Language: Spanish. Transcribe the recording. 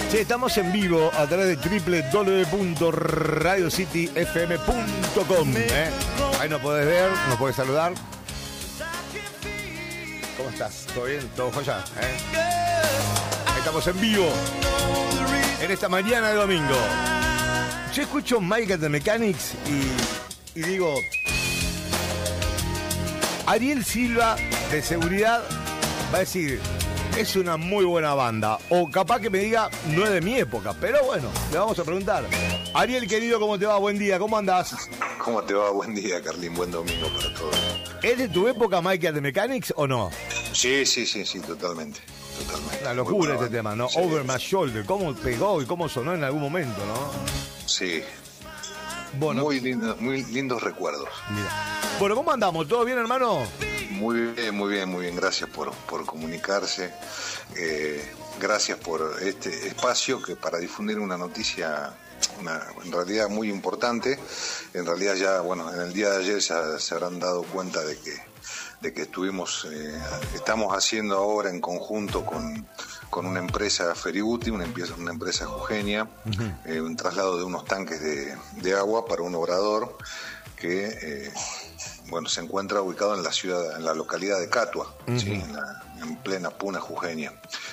Che, estamos en vivo a través de www.radiocityfm.com. Ahí nos podés ver, nos podés saludar. ¿Cómo estás? ¿Todo bien? ¿Todo joya? Ahí estamos en vivo en esta mañana de domingo. Yo escucho Mike at the Mechanics y digo, Ariel Silva de seguridad va a decir, es una muy buena banda. O capaz que me diga, no es de mi época. Pero bueno, le vamos a preguntar. Ariel, querido, ¿cómo te va? Buen día, ¿cómo andás? ¿Cómo te va? Buen día, Carlín. Buen domingo para todos. ¿Es de tu época Mike at the Mechanics o no? Sí, totalmente. Una locura este tema, ¿no? Sí. Over My Shoulder. ¿Cómo pegó y cómo sonó en algún momento, no? Sí. Bueno. Muy lindos recuerdos. Mira. Bueno, ¿cómo andamos? ¿Todo bien, hermano? Muy bien. Gracias por comunicarse. Gracias por este espacio que para difundir una noticia, en realidad muy importante. En realidad ya, bueno, en el día de ayer ya se habrán dado cuenta de que estamos haciendo ahora en conjunto con una empresa Feributi, una empresa jujeña, un traslado de unos tanques de agua para un obrador que se encuentra ubicado en la localidad de Catua, ¿sí? en plena Puna jujeña.